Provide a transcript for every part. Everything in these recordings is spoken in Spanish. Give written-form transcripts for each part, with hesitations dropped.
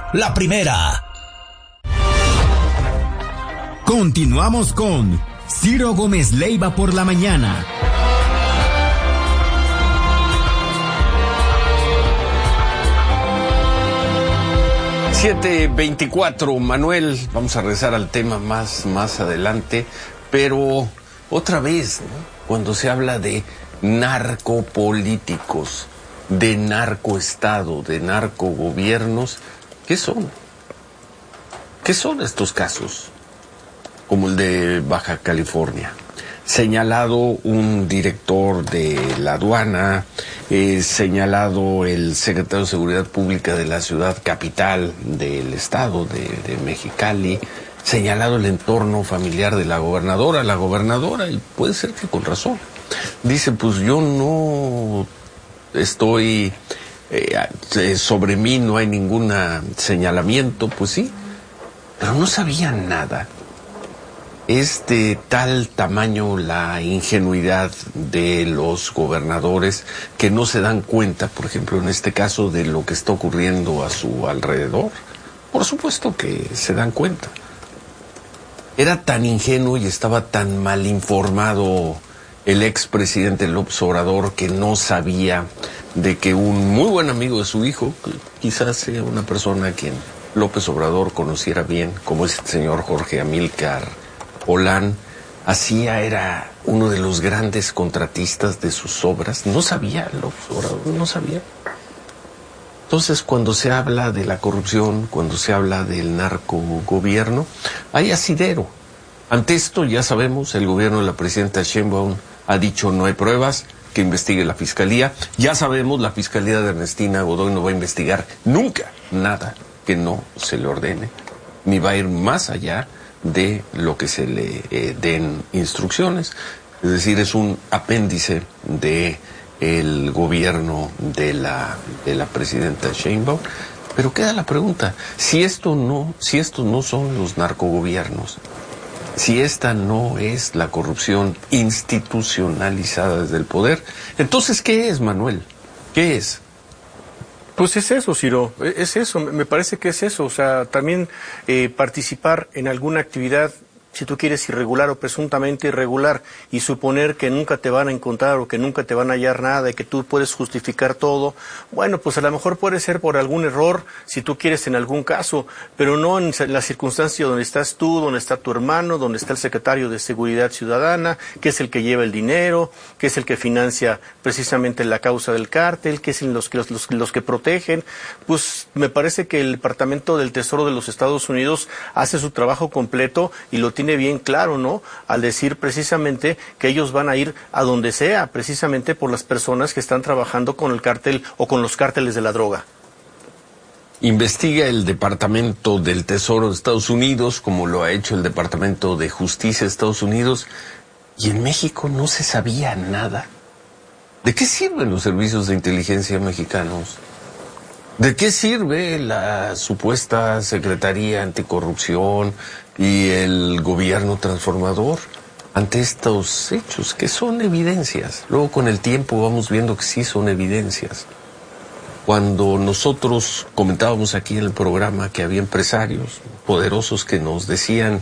la primera. Continuamos con Ciro Gómez Leiva por la mañana. 7:24, Manuel, vamos a regresar al tema más adelante, pero otra vez, ¿no? Cuando se habla de narcopolíticos, de narcoestado, de narcogobiernos, ¿qué son? ¿Qué son estos casos? Como el de Baja California. Señalado un director de la aduana, señalado el secretario de Seguridad Pública de la ciudad capital del estado de Mexicali, señalado el entorno familiar de la gobernadora, y puede ser que con razón. Dice, pues yo no estoy, sobre mí no hay ningún señalamiento, pues sí, pero no sabían nada. Es de tal tamaño la ingenuidad de los gobernadores que no se dan cuenta, por ejemplo, en este caso, de lo que está ocurriendo a su alrededor. Por supuesto que se dan cuenta. Era tan ingenuo y estaba tan mal informado el expresidente López Obrador que no sabía de que un muy buen amigo de su hijo, que quizás sea una persona a quien López Obrador conociera bien, como es el señor Jorge Amílcar Olán, era uno de los grandes contratistas de sus obras. No sabía López Obrador, no sabía. Entonces, cuando se habla de la corrupción, cuando se habla del narcogobierno, hay asidero. Ante esto, ya sabemos, el gobierno de la presidenta Sheinbaum ha dicho no hay pruebas, que investigue la fiscalía. Ya sabemos, la fiscalía de Ernestina Godoy no va a investigar nunca nada que no se le ordene, ni va a ir más allá de lo que se le den instrucciones. Es decir, es un apéndice de el gobierno de la presidenta Sheinbaum. Pero queda la pregunta, si estos no son los narcogobiernos, si esta no es la corrupción institucionalizada desde el poder, entonces ¿qué es, Manuel? ¿Qué es? Pues es eso, Ciro, es eso, me parece que es eso, o sea, también participar en alguna actividad, si tú quieres, irregular o presuntamente irregular, y suponer que nunca te van a encontrar o que nunca te van a hallar nada y que tú puedes justificar todo, bueno, pues a lo mejor puede ser por algún error, si tú quieres, en algún caso, pero no en la circunstancia donde estás tú, donde está tu hermano, donde está el secretario de Seguridad Ciudadana, que es el que lleva el dinero, que es el que financia precisamente la causa del cártel, que es los que protegen. Pues me parece que el Departamento del Tesoro de los Estados Unidos hace su trabajo completo y lo tiene bien claro, ¿no? Al decir precisamente que ellos van a ir a donde sea, precisamente por las personas que están trabajando con el cártel o con los cárteles de la droga. Investiga el Departamento del Tesoro de Estados Unidos, como lo ha hecho el Departamento de Justicia de Estados Unidos, y en México no se sabía nada. ¿De qué sirven los servicios de inteligencia mexicanos? ¿De qué sirve la supuesta Secretaría Anticorrupción y el gobierno transformador ante estos hechos, que son evidencias? Luego, con el tiempo, vamos viendo que sí son evidencias. Cuando nosotros comentábamos aquí en el programa que había empresarios poderosos que nos decían,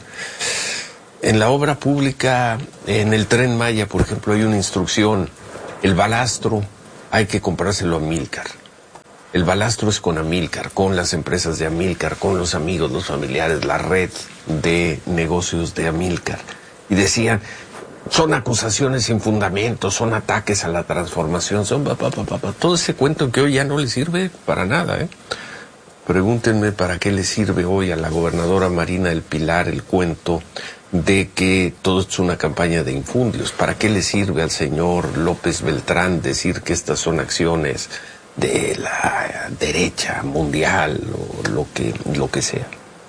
en la obra pública, en el Tren Maya, por ejemplo, hay una instrucción, el balastro hay que comprárselo a Amílcar. El balastro es con Amílcar, con las empresas de Amílcar, con los amigos, los familiares, la red de negocios de Amílcar. Y decían, son acusaciones sin fundamento, son ataques a la transformación, son todo ese cuento que hoy ya no le sirve para nada, ¿eh? Pregúntenme para qué le sirve hoy a la gobernadora Marina del Pilar el cuento de que todo esto es una campaña de infundios. ¿Para qué le sirve al señor López Beltrán decir que estas son acciones de la derecha mundial o lo que sea?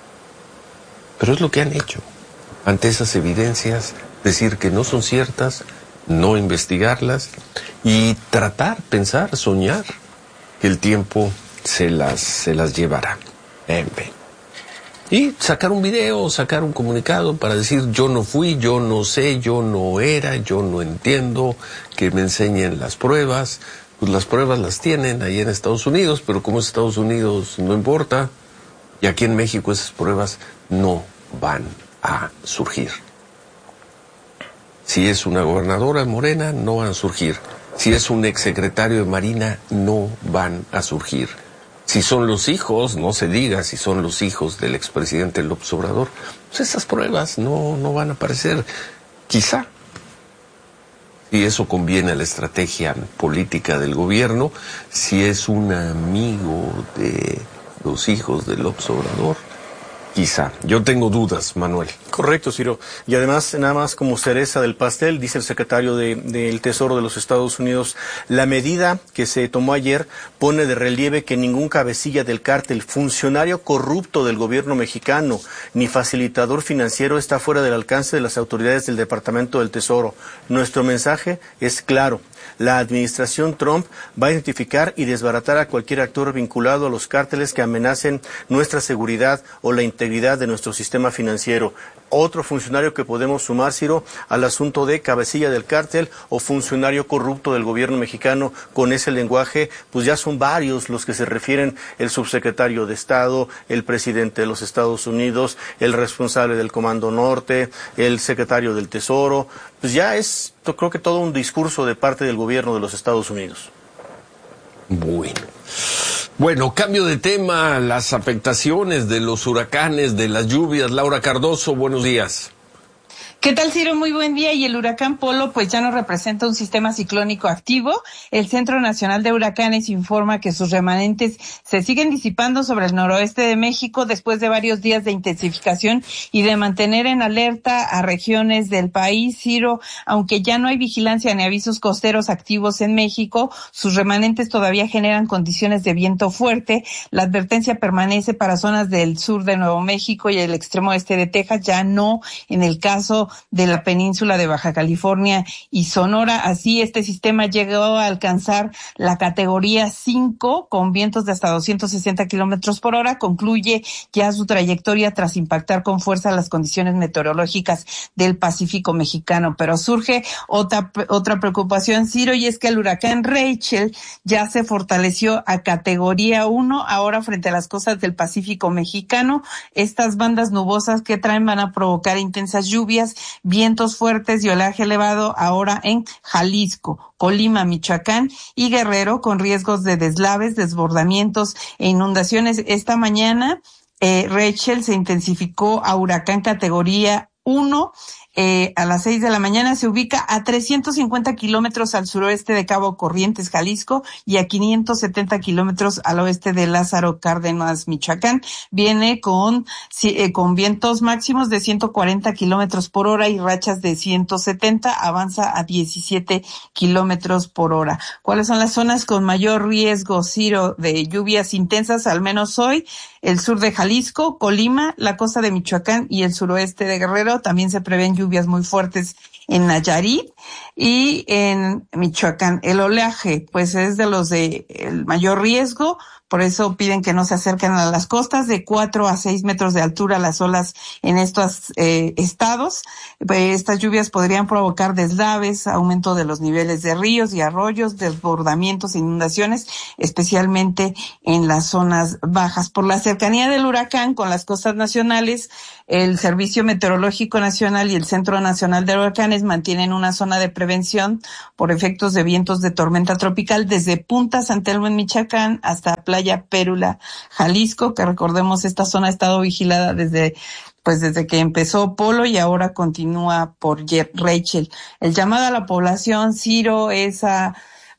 Pero es lo que han hecho. Ante esas evidencias, decir que no son ciertas, no investigarlas y tratar, pensar, soñar que el tiempo se las llevará. Y sacar un video, sacar un comunicado para decir yo no fui, yo no sé, yo no era, yo no entiendo, que me enseñen las pruebas. Pues las pruebas las tienen ahí en Estados Unidos, pero como es Estados Unidos no importa, Y aquí en México esas pruebas no van a surgir. Si es una gobernadora morena, no van a surgir. Si es un exsecretario de Marina, no van a surgir. Si son los hijos, no se diga si son los hijos del expresidente López Obrador, pues esas pruebas no van a aparecer. Quizá, si eso conviene a la estrategia política del gobierno, si es un amigo de los hijos de López Obrador, quizá. Yo tengo dudas, Manuel. Correcto, Ciro. Y además, nada más como cereza del pastel, dice el secretario del Tesoro de los Estados Unidos, la medida que se tomó ayer pone de relieve que ningún cabecilla del cártel, funcionario corrupto del gobierno mexicano, ni facilitador financiero está fuera del alcance de las autoridades del Departamento del Tesoro. Nuestro mensaje es claro. La administración Trump va a identificar y desbaratar a cualquier actor vinculado a los cárteles que amenacen nuestra seguridad o la integridad de nuestro sistema financiero. Otro funcionario que podemos sumar, Ciro, al asunto de cabecilla del cártel o funcionario corrupto del gobierno mexicano con ese lenguaje, pues ya son varios los que se refieren: el subsecretario de Estado, el presidente de los Estados Unidos, el responsable del Comando Norte, el secretario del Tesoro. Pues ya es, yo creo que todo un discurso de parte del gobierno de los Estados Unidos. Bueno, cambio de tema, las afectaciones de los huracanes, de las lluvias. Laura Cardoso, buenos días. ¿Qué tal, Ciro? Muy buen día. Y el huracán Polo pues ya no representa un sistema ciclónico activo. El Centro Nacional de Huracanes informa que sus remanentes se siguen disipando sobre el noroeste de México después de varios días de intensificación y de mantener en alerta a regiones del país, Ciro. Aunque ya no hay vigilancia ni avisos costeros activos en México, sus remanentes todavía generan condiciones de viento fuerte. La advertencia permanece para zonas del sur de Nuevo México y el extremo este de Texas, ya no en el caso de la península de Baja California y Sonora. Así, este sistema llegó a alcanzar la categoría 5 con vientos de hasta 260 kilómetros por hora. Concluye ya su trayectoria tras impactar con fuerza las condiciones meteorológicas del Pacífico mexicano. Pero surge otra preocupación, Ciro, y es que el huracán Rachel ya se fortaleció a categoría 1 ahora frente a las costas del Pacífico mexicano. Estas bandas nubosas que traen van a provocar intensas lluvias, vientos fuertes y oleaje elevado ahora en Jalisco, Colima, Michoacán y Guerrero, con riesgos de deslaves, desbordamientos e inundaciones. Esta mañana Rachel se intensificó a huracán categoría 1. A las 6 de la mañana se ubica a 350 kilómetros al suroeste de Cabo Corrientes, Jalisco, y a 570 kilómetros al oeste de Lázaro Cárdenas, Michoacán. Viene con vientos máximos de 140 kilómetros por hora y rachas de 170, avanza a 17 kilómetros por hora. ¿Cuáles son las zonas con mayor riesgo, Ciro, de lluvias intensas, al menos hoy? El sur de Jalisco, Colima, la costa de Michoacán y el suroeste de Guerrero. También se prevén lluvias muy fuertes en Nayarit y en Michoacán. El oleaje, pues, es de los de el mayor riesgo. Por eso piden que no se acerquen a las costas, de 4 a 6 metros de altura las olas en estos estados. Estas lluvias podrían provocar deslaves, aumento de los niveles de ríos y arroyos, desbordamientos e inundaciones, especialmente en las zonas bajas. Por la cercanía del huracán con las costas nacionales, el Servicio Meteorológico Nacional y el Centro Nacional de Huracanes mantienen una zona de prevención por efectos de vientos de tormenta tropical desde Punta San Telmo en Michoacán hasta Playa Pérula, Jalisco, que recordemos esta zona ha estado vigilada desde que empezó Polo y ahora continúa por Rachel. El llamado a la población, Ciro, es a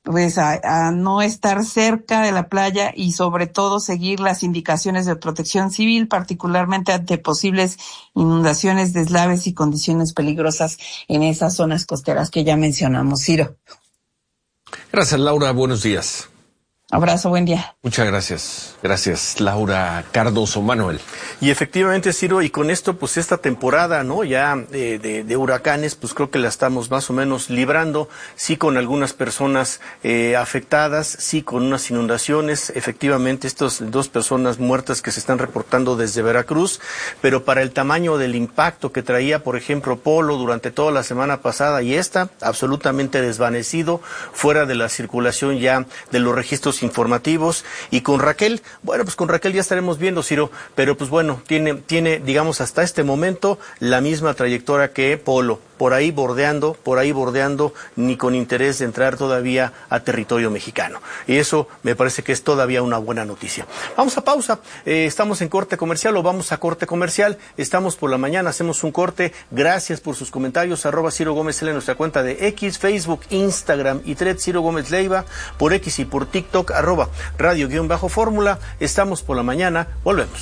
no estar cerca de la playa y sobre todo seguir las indicaciones de protección civil, particularmente ante posibles inundaciones, deslaves y condiciones peligrosas en esas zonas costeras que ya mencionamos, Ciro. Gracias, Laura. Buenos días. Abrazo, buen día. Muchas gracias. Gracias, Laura Cardoso. Manuel. Y efectivamente, Ciro, y con esto, pues esta temporada, ¿no? Ya de huracanes, pues creo que la estamos más o menos librando, sí con algunas personas afectadas, sí con unas inundaciones, efectivamente estas 2 personas muertas que se están reportando desde Veracruz, pero para el tamaño del impacto que traía, por ejemplo, Polo durante toda la semana pasada y esta, absolutamente desvanecido, fuera de la circulación ya de los registros servicios informativos. Y con Raquel, bueno, pues con Raquel ya estaremos viendo, Ciro, pero pues bueno, tiene, digamos, hasta este momento la misma trayectoria que Polo, por ahí bordeando, ni con interés de entrar todavía a territorio mexicano. Y eso me parece que es todavía una buena noticia. Vamos a pausa, estamos en corte comercial o vamos a corte comercial, estamos por la mañana, hacemos un corte, gracias por sus comentarios, @Ciro Gómez L en nuestra cuenta de X, Facebook, Instagram y Thread, Ciro Gómez Leiva, por X y por TikTok, @radio_fórmula, estamos por la mañana, volvemos.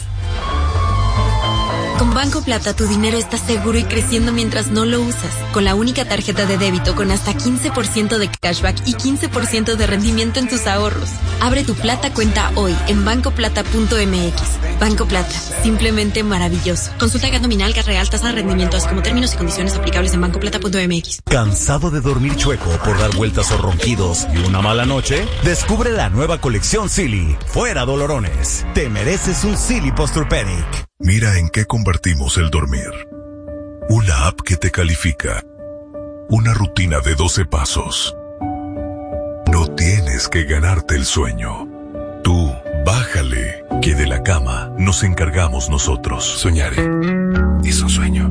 Con Banco Plata tu dinero está seguro y creciendo mientras no lo usas. Con la única tarjeta de débito con hasta 15% de cashback y 15% de rendimiento en tus ahorros. Abre tu Plata cuenta hoy en bancoplata.mx. Banco Plata, simplemente maravilloso. Consulta GAT nominal, GAT real, tasa de rendimiento, así como términos y condiciones aplicables en bancoplata.mx. ¿Cansado de dormir chueco por dar vueltas o ronquidos y una mala noche? Descubre la nueva colección Silly. Fuera dolorones. Te mereces un Silly Posturpedic. Mira en qué convertimos el dormir. Una app que te califica. Una rutina de 12 pasos. No tienes que ganarte el sueño. Tú, bájale, que de la cama nos encargamos nosotros. Soñaré. Es un sueño.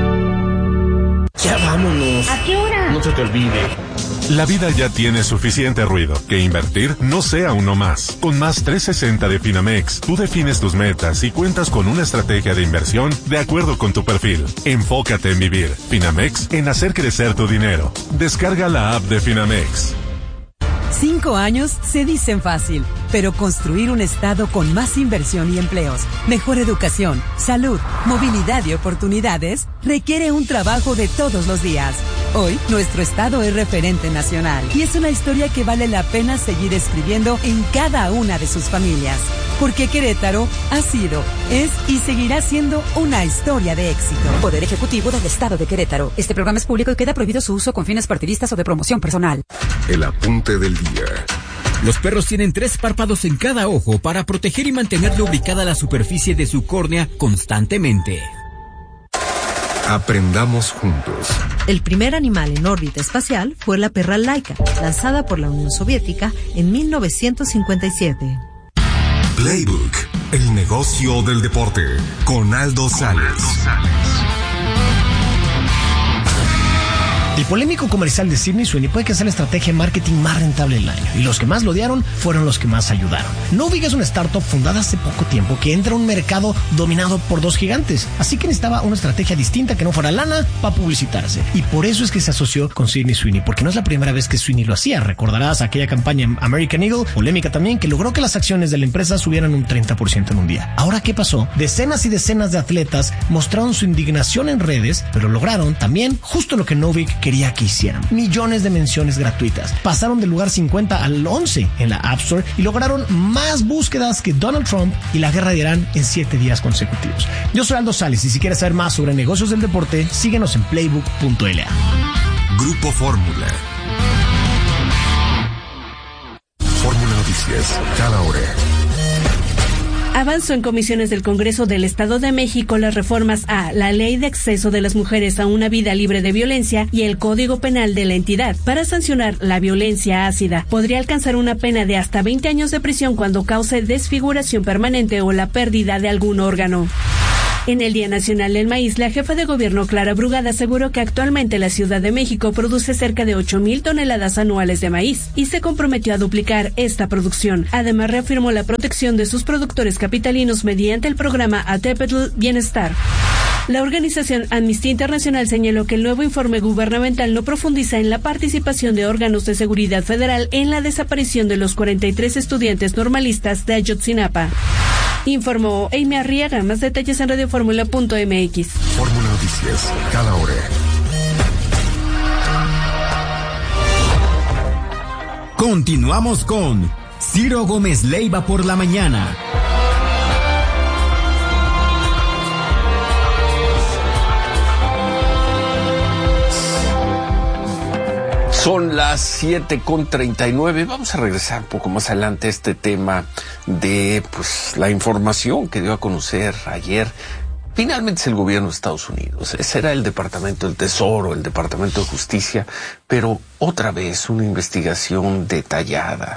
Ya vámonos. ¿A qué hora? No se te olvide. La vida ya tiene suficiente ruido. Que invertir no sea uno más. Con Más 360 de Finamex, tú defines tus metas y cuentas con una estrategia de inversión de acuerdo con tu perfil. Enfócate en vivir. Finamex, en hacer crecer tu dinero. Descarga la app de Finamex. 5 años se dicen fácil, pero construir un estado con más inversión y empleos, mejor educación, salud, movilidad y oportunidades requiere un trabajo de todos los días. Hoy, nuestro estado es referente nacional y es una historia que vale la pena seguir escribiendo en cada una de sus familias. Porque Querétaro ha sido, es y seguirá siendo una historia de éxito. Poder Ejecutivo del Estado de Querétaro. Este programa es público y queda prohibido su uso con fines partidistas o de promoción personal. El apunte del día. Los perros tienen 3 párpados en cada ojo para proteger y mantener lubricada la superficie de su córnea constantemente. Aprendamos juntos. El primer animal en órbita espacial fue la perra Laika, lanzada por la Unión Soviética en 1957. Playbook, el negocio del deporte, con Aldo Sales. El polémico comercial de Sydney Sweeney puede que sea la estrategia de marketing más rentable del año, y los que más lo odiaron fueron los que más ayudaron. Novig es una startup fundada hace poco tiempo que entra a un mercado dominado por 2 gigantes, así que necesitaba una estrategia distinta que no fuera lana para publicitarse, y por eso es que se asoció con Sydney Sweeney, porque no es la primera vez que Sweeney lo hacía. Recordarás aquella campaña American Eagle, polémica también, que logró que las acciones de la empresa subieran un 30% en un día. Ahora, ¿qué pasó? Decenas y decenas de atletas mostraron su indignación en redes, pero lograron también justo lo que Novig quería que hicieran. Millones de menciones gratuitas. Pasaron del lugar 50 al 11 en la App Store y lograron más búsquedas que Donald Trump y la guerra de Irán en 7 días consecutivos. Yo soy Aldo Sales y si quieres saber más sobre negocios del deporte, síguenos en playbook.la. Grupo Fórmula. Fórmula Noticias, cada hora. Avanzó en comisiones del Congreso del Estado de México las reformas a la Ley de Acceso de las Mujeres a una Vida Libre de Violencia y el Código Penal de la entidad. Para sancionar la violencia ácida, podría alcanzar una pena de hasta 20 años de prisión cuando cause desfiguración permanente o la pérdida de algún órgano. En el Día Nacional del Maíz, la jefa de gobierno Clara Brugada aseguró que actualmente la Ciudad de México produce cerca de 8,000 toneladas anuales de maíz y se comprometió a duplicar esta producción. Además, reafirmó la protección de sus productores capitalinos mediante el programa Atepetl Bienestar. La organización Amnistía Internacional señaló que el nuevo informe gubernamental no profundiza en la participación de órganos de seguridad federal en la desaparición de los 43 estudiantes normalistas de Ayotzinapa. Informó Amy Arriaga. Más detalles en radioformula.mx. Fórmula Noticias, cada hora. Continuamos con Ciro Gómez Leiva por la mañana. Son las 7:39. Vamos a regresar un poco más adelante a este tema de la información que dio a conocer ayer. Finalmente es el gobierno de Estados Unidos. Ese era el Departamento del Tesoro, el Departamento de Justicia, pero otra vez una investigación detallada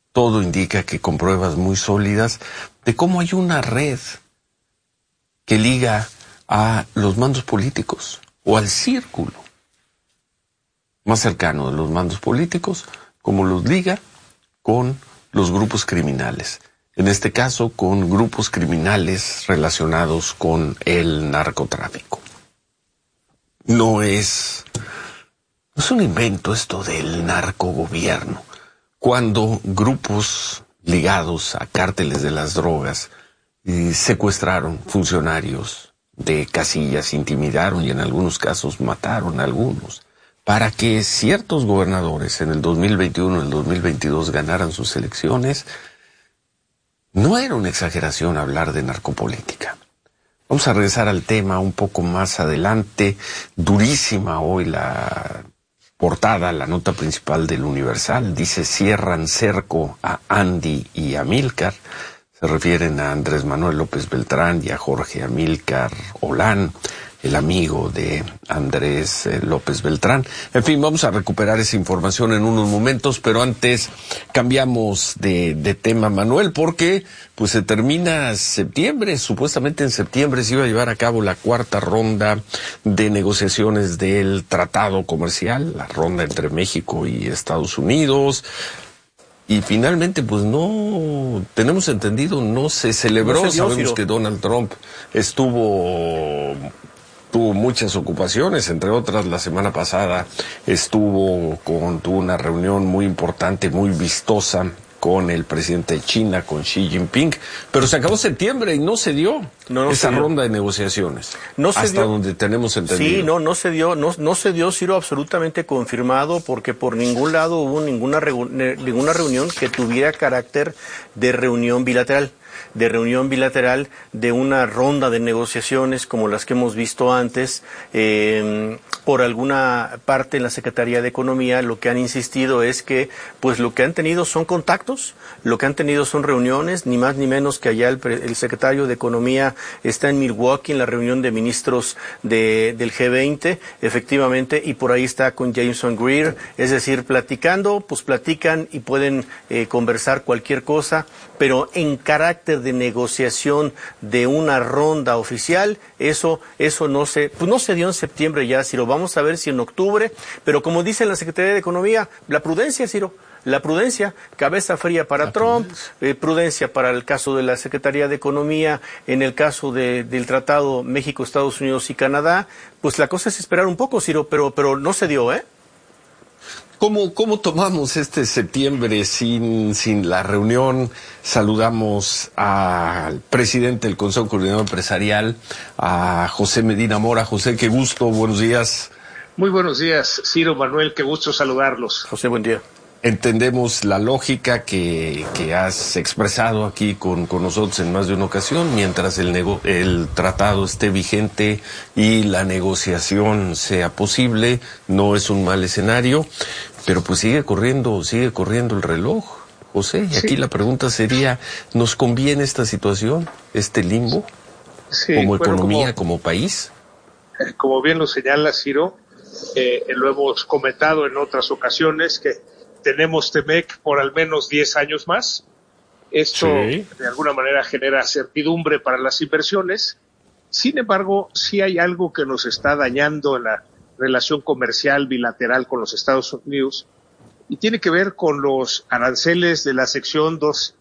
todo indica que con pruebas muy sólidas, de cómo hay una red que liga a los mandos políticos o al círculo más cercano de los mandos políticos, como los liga con los grupos criminales. En este caso, con grupos criminales relacionados con el narcotráfico. No es un invento esto del narcogobierno. Cuando grupos ligados a cárteles de las drogas secuestraron funcionarios de casillas, intimidaron y en algunos casos mataron a algunos, para que ciertos gobernadores en el 2021 y el 2022 ganaran sus elecciones, no era una exageración hablar de narcopolítica. Vamos a regresar al tema un poco más adelante. Durísima hoy la portada, la nota principal del Universal. Dice: cierran cerco a Andy y Amílcar. Se refieren a Andrés Manuel López Beltrán y a Jorge Amílcar Olán, el amigo de Andrés López Beltrán. En fin, vamos a recuperar esa información en unos momentos, pero antes cambiamos de tema, Manuel, porque pues se termina septiembre. Supuestamente en septiembre se iba a llevar a cabo la cuarta ronda de negociaciones del tratado comercial, la ronda entre México y Estados Unidos. Y finalmente, pues no, tenemos entendido, no se celebró. No se dio, sabemos Ciro, que Donald Trump tuvo muchas ocupaciones, entre otras la semana pasada tuvo una reunión muy importante, muy vistosa con el presidente de China, con Xi Jinping, pero se acabó septiembre y no se dio esa ronda de negociaciones. No se hasta dio, donde tenemos entendido. Sí, no se dio, Ciro, absolutamente confirmado, porque por ningún lado hubo ninguna reunión que tuviera carácter de reunión bilateral. De una ronda de negociaciones como las que hemos visto antes. Por alguna parte en la Secretaría de Economía lo que han insistido es que pues lo que han tenido son contactos, lo que han tenido son reuniones, ni más ni menos que allá el secretario de Economía está en Milwaukee en la reunión de ministros del G20, efectivamente, y por ahí está con Jameson Greer, es decir, platican y pueden conversar cualquier cosa, pero en carácter de negociación de una ronda oficial, eso no se dio en septiembre ya, Ciro. Vamos a ver si en octubre, pero como dice la Secretaría de Economía, la prudencia, Ciro, la prudencia, cabeza fría para Trump, prudencia para el caso de la Secretaría de Economía, en el caso del Tratado México, Estados Unidos y Canadá, pues la cosa es esperar un poco, Ciro, pero no se dio, ¿eh? ¿Cómo tomamos este septiembre sin la reunión? Saludamos al presidente del Consejo Coordinador Empresarial, a José Medina Mora. José, qué gusto, buenos días. Muy buenos días, Ciro, Manuel, qué gusto saludarlos. José, buen día. Entendemos la lógica que has expresado aquí con nosotros en más de una ocasión, mientras el tratado esté vigente y la negociación sea posible, no es un mal escenario, pero pues sigue corriendo el reloj, José, y aquí la pregunta sería, ¿nos conviene esta situación, este limbo, como economía, como país? Como bien lo señala Ciro, lo hemos comentado en otras ocasiones que tenemos TEMEC por al menos 10 años más. Esto de alguna manera genera certidumbre para las inversiones. Sin embargo, sí hay algo que nos está dañando en la relación comercial bilateral con los Estados Unidos y tiene que ver con los aranceles de la sección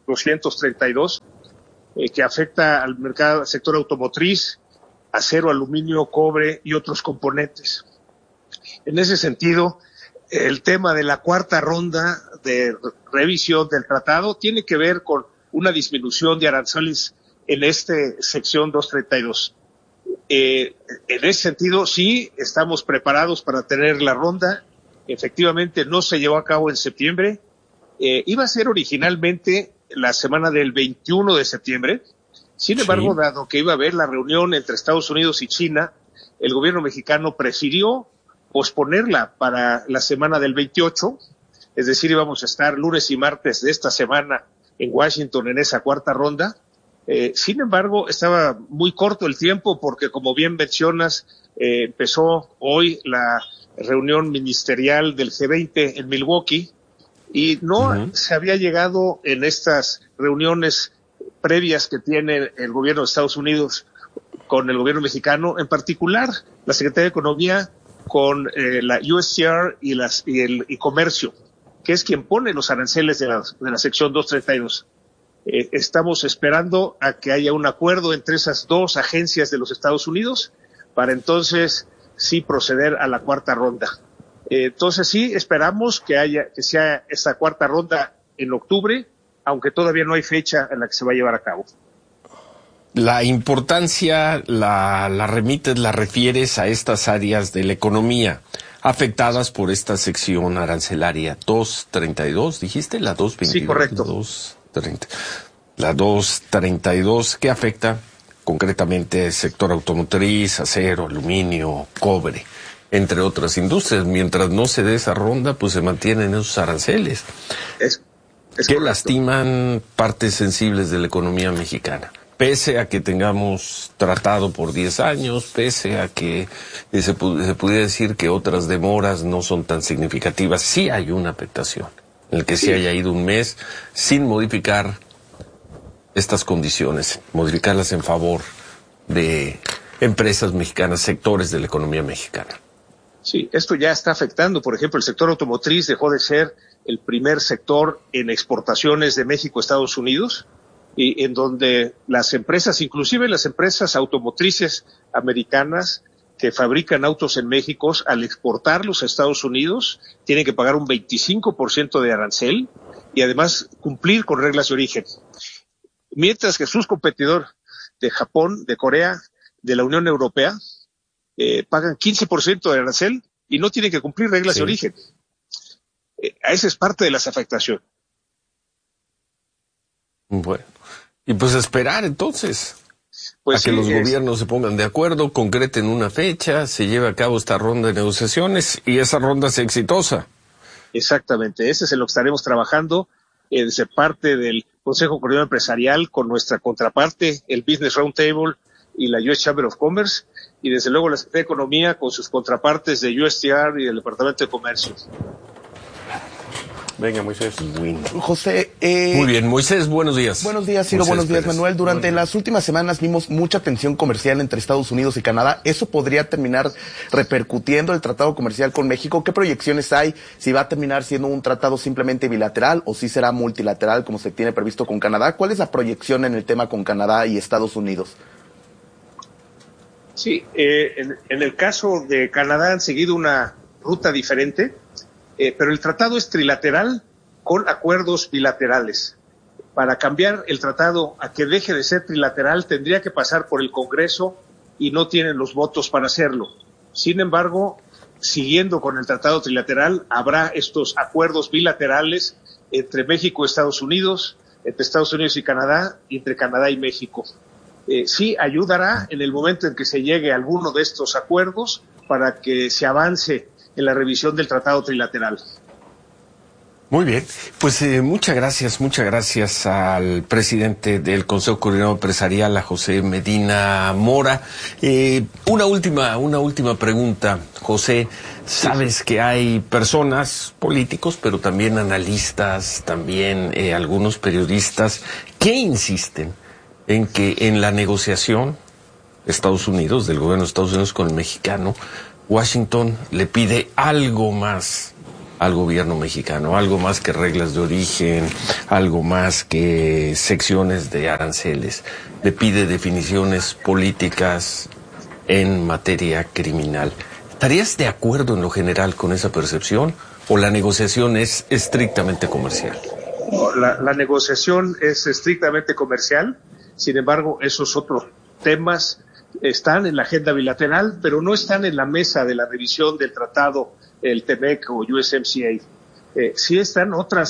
232 que afecta al mercado, al sector automotriz, acero, aluminio, cobre y otros componentes. En ese sentido, el tema de la cuarta ronda de revisión del tratado tiene que ver con una disminución de aranceles en sección 232. En ese sentido, sí, estamos preparados para tener la ronda. Efectivamente, no se llevó a cabo en septiembre. Iba a ser originalmente la semana del 21 de septiembre. Sin embargo, dado que iba a haber la reunión entre Estados Unidos y China, el gobierno mexicano prefirió posponerla para la semana del 28, es decir, íbamos a estar lunes y martes de esta semana en Washington en esa cuarta ronda. Sin embargo, estaba muy corto el tiempo porque, como bien mencionas, empezó hoy la reunión ministerial del G20 en Milwaukee Y no se había llegado en estas reuniones previas que tiene el gobierno de Estados Unidos con el gobierno mexicano, en particular la Secretaría de Economía con la USTR y Comercio, que es quien pone los aranceles de la sección 232. Estamos esperando a que haya un acuerdo entre esas dos agencias de los Estados Unidos para entonces sí proceder a la cuarta ronda. Entonces sí esperamos que sea esa cuarta ronda en octubre, aunque todavía no hay fecha en la que se va a llevar a cabo. La importancia la refieres a estas áreas de la economía afectadas por esta sección arancelaria 232, ¿dijiste? La 222. Sí, correcto. 230. La 232, que afecta concretamente el sector automotriz, acero, aluminio, cobre, entre otras industrias. Mientras no se dé esa ronda, pues se mantienen esos aranceles que lastiman partes sensibles de la economía mexicana. Pese a que tengamos tratado por 10 años, pese a que se pudiera decir que otras demoras no son tan significativas, sí hay una afectación en el que se haya ido un mes sin modificar estas condiciones, modificarlas en favor de empresas mexicanas, sectores de la economía mexicana. Sí, esto ya está afectando. Por ejemplo, el sector automotriz dejó de ser el primer sector en exportaciones de México a Estados Unidos, y en donde las empresas, inclusive las empresas automotrices americanas que fabrican autos en México, al exportarlos a Estados Unidos, tienen que pagar un 25% de arancel y además cumplir con reglas de origen. Mientras que sus competidores de Japón, de Corea, de la Unión Europea, pagan 15% de arancel y no tienen que cumplir reglas de origen. Esa es parte de las afectaciones. Bueno, y pues esperar entonces a que los gobiernos se pongan de acuerdo, concreten una fecha, se lleve a cabo esta ronda de negociaciones y esa ronda sea exitosa. Exactamente, ese es en lo que estaremos trabajando desde parte del Consejo Coordinador Empresarial con nuestra contraparte, el Business Roundtable y la US Chamber of Commerce, y desde luego la Secretaría de Economía con sus contrapartes de USTR y el Departamento de Comercio. Venga, Moisés. José. Muy bien, Moisés, buenos días. Buenos días, Ciro, buenos días, Manuel. Durante las últimas semanas vimos mucha tensión comercial entre Estados Unidos y Canadá. ¿Eso podría terminar repercutiendo el tratado comercial con México? ¿Qué proyecciones hay? ¿Si va a terminar siendo un tratado simplemente bilateral o si será multilateral como se tiene previsto con Canadá? ¿Cuál es la proyección en el tema con Canadá y Estados Unidos? Sí, en el caso de Canadá han seguido una ruta diferente. Pero el tratado es trilateral con acuerdos bilaterales. Para cambiar el tratado a que deje de ser trilateral tendría que pasar por el Congreso y no tienen los votos para hacerlo. Sin embargo, siguiendo con el tratado trilateral, habrá estos acuerdos bilaterales entre México y Estados Unidos, entre Estados Unidos y Canadá, y entre Canadá y México. Sí ayudará en el momento en que se llegue a alguno de estos acuerdos para que se avance en la revisión del tratado trilateral. Muy bien, pues muchas gracias al presidente del Consejo Coordinador Empresarial, a José Medina Mora. Una última pregunta, José. Sabes que hay personas, políticos, pero también analistas, también algunos periodistas, que insisten en que en la negociación Estados Unidos, del gobierno de Estados Unidos con el mexicano, Washington le pide algo más al gobierno mexicano, algo más que reglas de origen, algo más que secciones de aranceles. Le pide definiciones políticas en materia criminal. ¿Estarías de acuerdo en lo general con esa percepción o la negociación es estrictamente comercial? La negociación es estrictamente comercial, sin embargo, esos otros temas están en la agenda bilateral, pero no están en la mesa de la revisión del tratado, el TEMEC o USMCA. Sí están otras